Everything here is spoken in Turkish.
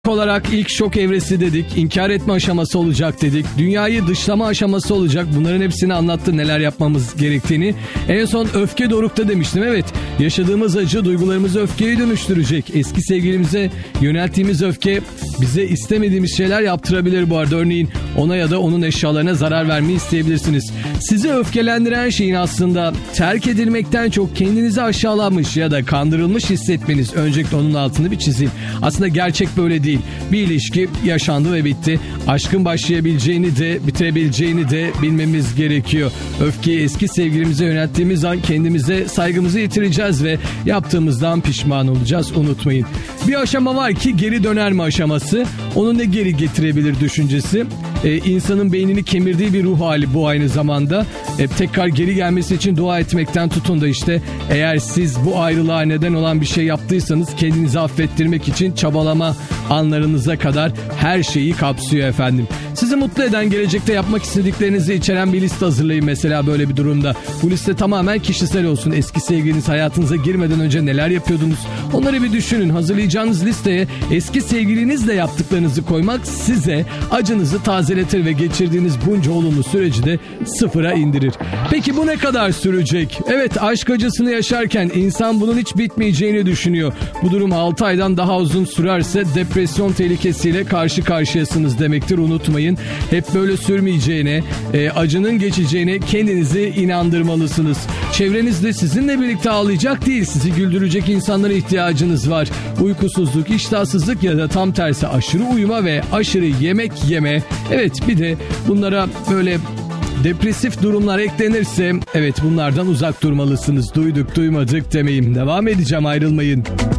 olarak ilk şok evresi dedik, inkar etme aşaması olacak dedik, dünyayı dışlama aşaması olacak. Bunların hepsini anlattı, neler yapmamız gerektiğini. En son öfke dorukta demiştim. Evet, yaşadığımız acı duygularımızı öfkeye dönüştürecek. Eski sevgilimize yönelttiğimiz öfke bize istemediğimiz şeyler yaptırabilir bu arada. Örneğin ona ya da onun eşyalarına zarar vermeyi isteyebilirsiniz. Sizi öfkelendiren şeyin aslında terk edilmekten çok kendinizi aşağılanmış ya da kandırılmış hissetmeniz. Öncelikle onun altını bir çizeyim. Aslında gerçek böyle değil. Bir ilişki yaşandı ve bitti. Aşkın başlayabileceğini de bitirebileceğini de bilmemiz gerekiyor. Öfkeyi eski sevgilimize yönelttiğimiz an kendimize saygımızı yitireceğiz ve yaptığımızdan pişman olacağız. Unutmayın. Bir aşama var ki geri döner mi aşaması. Onun ne geri getirebilir düşüncesi. İnsanın beynini kemirdiği bir ruh hali bu aynı zamanda. Tekrar geri gelmesi için dua etmekten tutun da işte eğer siz bu ayrılığa neden olan bir şey yaptıysanız kendinizi affettirmek için çabalama anlarınıza kadar her şeyi kapsıyor efendim. Sizi mutlu eden, gelecekte yapmak istediklerinizi içeren bir liste hazırlayın mesela böyle bir durumda. Bu liste tamamen kişisel olsun. Eski sevgiliniz hayatınıza girmeden önce neler yapıyordunuz? Onları bir düşünün. Hazırlayacağınız listeye eski sevgilinizle yaptıklarınızı koymak size acınızı tazeletir ve geçirdiğiniz bunca olumlu süreci de sıfıra indirir. Peki bu ne kadar sürecek? Evet, aşk acısını yaşarken insan bunun hiç bitmeyeceğini düşünüyor. Bu durum 6 aydan daha uzun sürerse depresyon tehlikesiyle karşı karşıyasınız demektir, unutmayın. Hep böyle sürmeyeceğine, acının geçeceğine kendinizi inandırmalısınız. Çevrenizde sizinle birlikte ağlayacak değil, sizi güldürecek insanlara ihtiyacınız var. Uykusuzluk, iştahsızlık ya da tam tersi aşırı uyuma ve aşırı yemek yeme. Evet, bir de bunlara böyle depresif durumlar eklenirse evet bunlardan uzak durmalısınız. Duyduk duymadık demeyin. Devam edeceğim, ayrılmayın.